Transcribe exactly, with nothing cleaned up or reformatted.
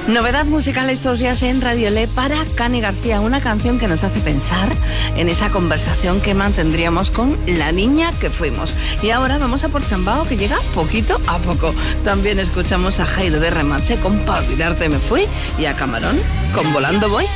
Novedad musical estos días en Radio Le para Cani García, una canción que nos hace pensar en esa conversación que mantendríamos con la niña que fuimos. Y ahora vamos a por Chambao, que llega poquito a poco. También escuchamos a Jairo de Remache con Pa' olvidarte me fui y a Camarón con Volando voy.